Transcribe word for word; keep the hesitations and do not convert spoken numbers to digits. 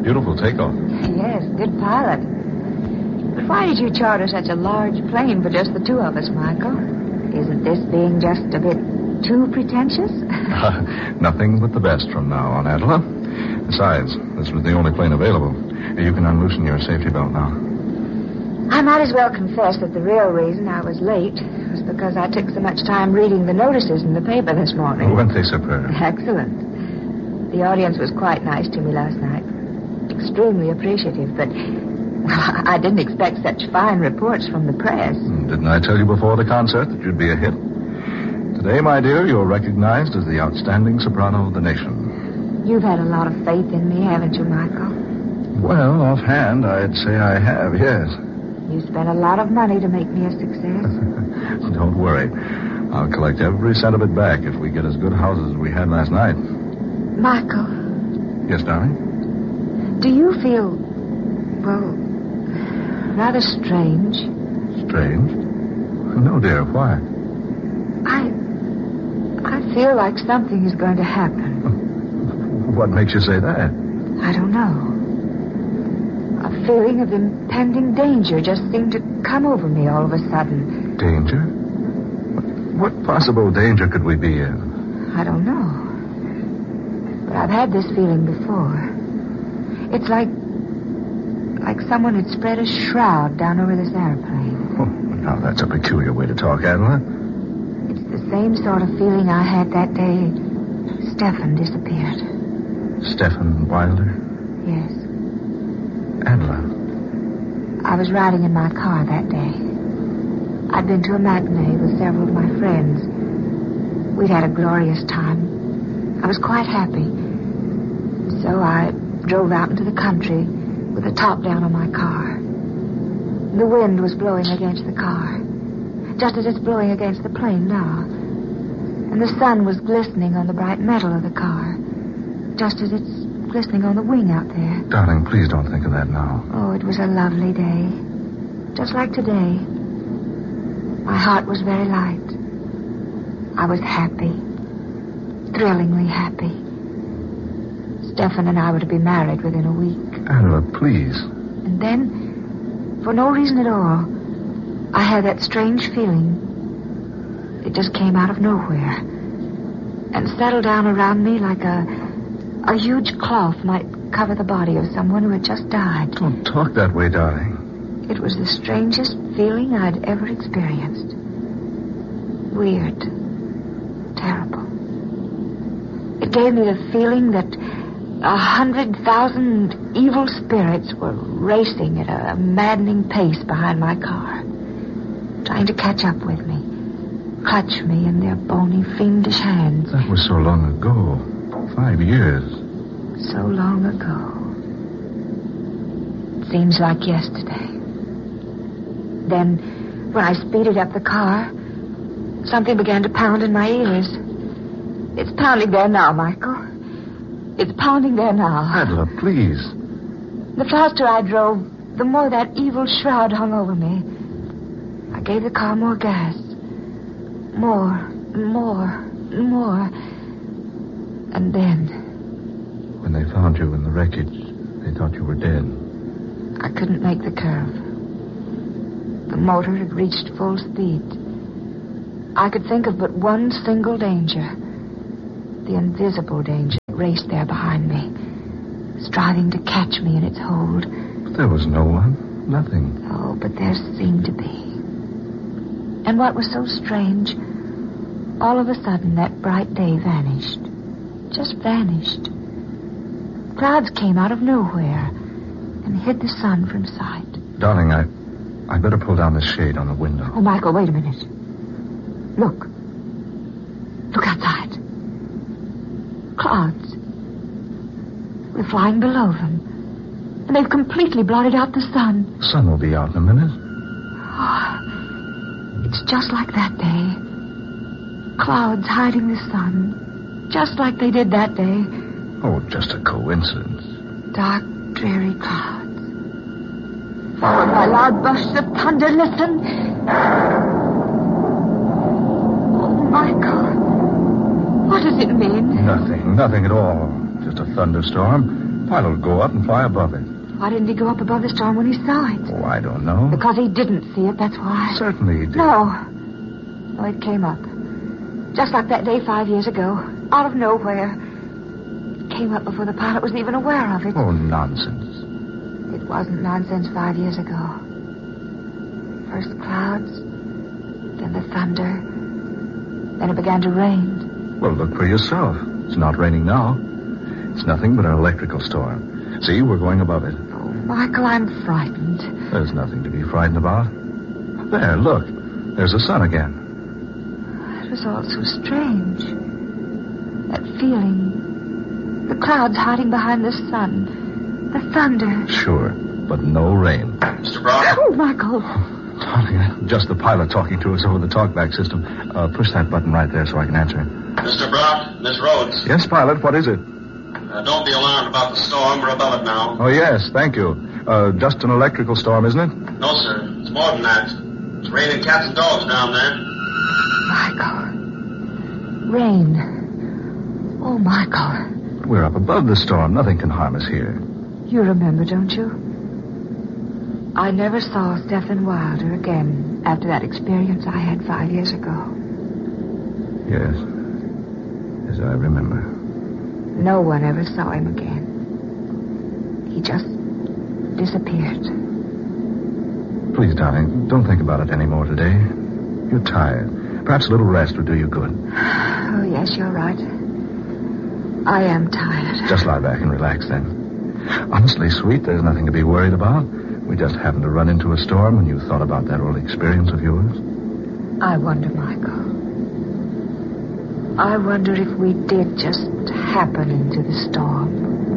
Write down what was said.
Beautiful takeoff. Yes, good pilot. But why did you charter such a large plane for just the two of us, Michael? Isn't this being just a bit too pretentious? Uh, nothing but the best from now on, Adela. Besides, this was the only plane available. You can unloosen your safety belt now. I might as well confess that the real reason I was late was because I took so much time reading the notices in the paper this morning. Weren't they superb? Excellent. The audience was quite nice to me last night. Extremely appreciative, but I didn't expect such fine reports from the press. Didn't I tell you before the concert that you'd be a hit? Today, my dear, you're recognized as the outstanding soprano of the nation. You've had a lot of faith in me, haven't you, Michael? Well, offhand, I'd say I have, yes. You spent a lot of money to make me a success. Don't worry. I'll collect every cent of it back if we get as good houses as we had last night. Michael. Yes, darling? Do you feel, well, rather strange? Strange? No, dear. Why? I... I feel like something is going to happen. What makes you say that? I don't know. A feeling of impending danger just seemed to come over me all of a sudden. Danger? What, what possible danger could we be in? I don't know. But I've had this feeling before. It's like... like someone had spread a shroud down over this airplane. Oh, now that's a peculiar way to talk, Adela. It's the same sort of feeling I had that day Stefan disappeared. Stefan Wilder? Yes. Adela. I was riding in my car that day. I'd been to a matinee with several of my friends. We'd had a glorious time. I was quite happy. So I drove out into the country with the top down on my car. The wind was blowing against the car, just as it's blowing against the plane now. And the sun was glistening on the bright metal of the car, just as it's glistening on the wing out there. Darling, please don't think of that now. Oh, it was a lovely day. Just like today. My heart was very light. I was happy. Thrillingly happy. Stefan and I were to be married within a week. Adela, please. And then, for no reason at all, I had that strange feeling. It just came out of nowhere and settled down around me like a... A huge cloth might cover the body of someone who had just died. Don't talk that way, darling. It was the strangest feeling I'd ever experienced. Weird. Terrible. It gave me the feeling that a hundred thousand evil spirits were racing at a maddening pace behind my car, trying to catch up with me, clutch me in their bony, fiendish hands. That was so long ago. Five years. So long ago. It seems like yesterday. Then, when I speeded up the car, something began to pound in my ears. It's pounding there now, Michael. It's pounding there now. Adela, please. The faster I drove, the more that evil shroud hung over me. I gave the car more gas. More, and more, and more. And then... When they found you in the wreckage, they thought you were dead. I couldn't make the curve. The motor had reached full speed. I could think of but one single danger. The invisible danger that raced there behind me, striving to catch me in its hold. But there was no one. Nothing. Oh, but there seemed to be. And what was so strange, all of a sudden that bright day vanished. Just vanished. Clouds came out of nowhere and hid the sun from sight. Darling, I... I better pull down the shade on the window. Oh, Michael, wait a minute. Look. Look outside. Clouds. We're flying below them. And they've completely blotted out the sun. The sun will be out in a minute. Oh, it's just like that day. Clouds hiding the sun. Just like they did that day. Oh, just a coincidence. Dark, dreary clouds. Followed by loud bursts of thunder. Listen. Oh, Michael. What does it mean? Nothing. Nothing at all. Just a thunderstorm. pilot will go up and fly above it. Why didn't he go up above the storm when he saw it? Oh, I don't know. Because he didn't see it, that's why. Certainly he did. No. No, it came up. Just like that day five years ago. Out of nowhere. It came up before the pilot was even aware of it. Oh, nonsense. It wasn't nonsense five years ago. First the clouds, then the thunder, then it began to rain. Well, look for yourself. It's not raining now. It's nothing but an electrical storm. See, we're going above it. Oh, Michael, I'm frightened. There's nothing to be frightened about. There, look. There's the sun again. It was all so strange. That feeling. The clouds hiding behind the sun. The thunder. Sure, but no rain. Mister Brock? Oh, Michael. Darling, just the pilot talking to us over the talkback system. Uh, push that button right there so I can answer. Mister Brock, Miss Rhodes. Yes, pilot, what is it? Uh, don't be alarmed about the storm. We're above it now. Oh, yes, thank you. Uh, just an electrical storm, isn't it? No, sir. It's more than that. It's raining cats and dogs down there. Michael. Rain. Oh, Michael. We're up above the storm. Nothing can harm us here. You remember, don't you? I never saw Stephen Wilder again after that experience I had five years ago. Yes. Yes, I remember. No one ever saw him again. He just disappeared. Please, darling, don't think about it anymore today. You're tired. Perhaps a little rest would do you good. Oh, yes, you're right. I am tired. Just lie back and relax then. Honestly, sweet, there's nothing to be worried about. We just happened to run into a storm and you thought about that old experience of yours. I wonder, Michael. I wonder if we did just happen into the storm.